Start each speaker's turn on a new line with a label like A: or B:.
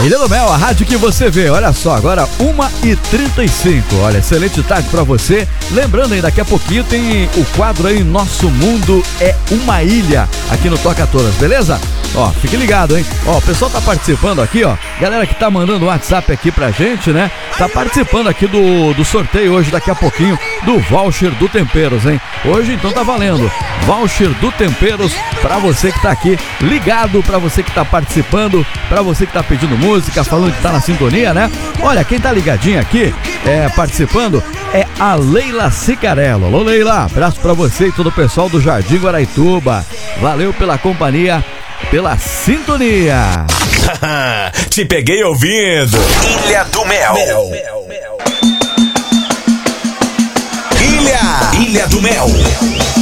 A: Ilha do Mel, a rádio que você vê. Olha só, agora 1h35. Olha, excelente tarde pra você. Lembrando aí, daqui a pouquinho tem o quadro aí, Nosso Mundo é uma Ilha, aqui no Toca Todas, beleza? Ó, fique ligado, hein? Ó, o pessoal tá participando aqui, ó. Galera que tá mandando WhatsApp aqui pra gente, né? Tá participando aqui do sorteio hoje, daqui a pouquinho, do voucher do Temperos, hein? Hoje, então, tá valendo. Voucher do Temperos pra você que tá aqui ligado, pra você que tá participando, pra você que tá pedindo música, falando que tá na sintonia, né? Olha, quem tá ligadinho aqui, participando, é a Leila Cicarello. Alô, Leila, abraço pra você e todo o pessoal do Jardim Guaraituba. Valeu pela companhia, pela sintonia.
B: Te peguei ouvindo Ilha do Mel. Ilha do Mel.